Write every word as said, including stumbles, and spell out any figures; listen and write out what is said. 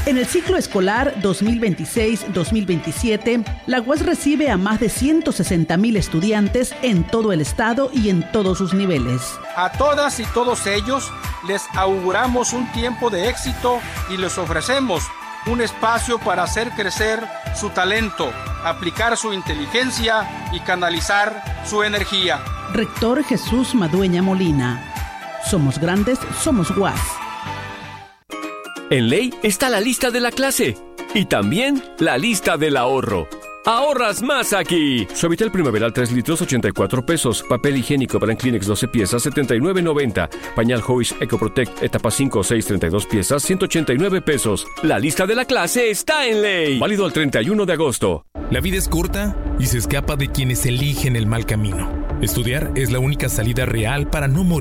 En el ciclo escolar dos mil veintiséis dos mil veintisiete, la U A S recibe a más de ciento sesenta mil estudiantes en todo el estado y en todos sus niveles. A todas y todos ellos les auguramos un tiempo de éxito y les ofrecemos un espacio para hacer crecer su talento, aplicar su inteligencia y canalizar su energía. Rector Jesús Madueña Molina. Somos grandes, somos U A S. En Ley está la lista de la clase y también la lista del ahorro. ¡Ahorras más aquí! Suavitel Primaveral tres litros, ochenta y cuatro pesos. Papel higiénico Brand Kleenex doce piezas, setenta y nueve noventa. Pañal Hoish EcoProtect etapa cinco o seis, treinta y dos piezas, ciento ochenta y nueve pesos. La lista de la clase está en Ley. Válido al treinta y uno de agosto. La vida es corta y se escapa de quienes eligen el mal camino. Estudiar es la única salida real para no morir.